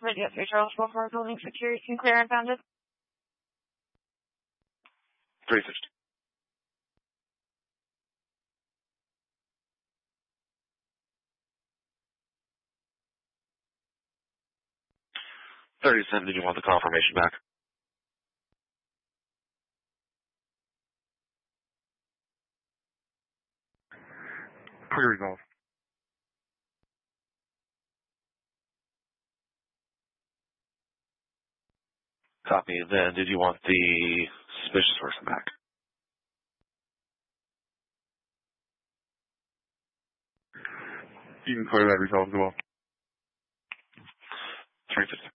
video of your responsible for building security and clear and founded. 360. $30. Did you want the confirmation back? Pre-resolve. Copy. Then, did you want the suspicious person back? You can clear that resolve as well. 350.